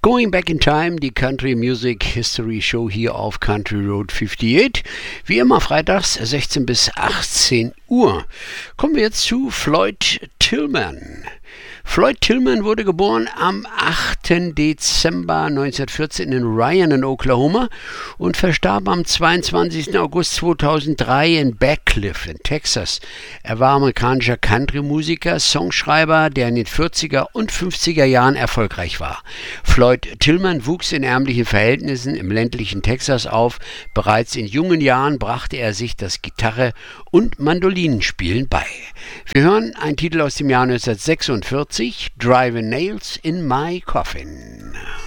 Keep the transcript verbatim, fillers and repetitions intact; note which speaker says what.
Speaker 1: Going Back in Time, die Country Music History Show hier auf Country Road achtundfünfzig. Wie immer freitags sechzehn bis achtzehn Uhr. Kommen wir jetzt zu Floyd Tillman. Floyd Tillman wurde geboren am achten Dezember neunzehnhundertvierzehn in Ryan in Oklahoma und verstarb am zweiundzwanzigsten August zweitausenddrei in Beckliffe in Texas. Er war amerikanischer Country-Musiker, Songschreiber, der in den vierziger und fünfziger Jahren erfolgreich war. Floyd Tillman wuchs in ärmlichen Verhältnissen im ländlichen Texas auf. Bereits in jungen Jahren brachte er sich das Gitarre- und Mandolinenspielen bei. Wir hören einen Titel aus dem Jahr neunzehnhundertsechsundvierzig, Driving Nails in My Coffin.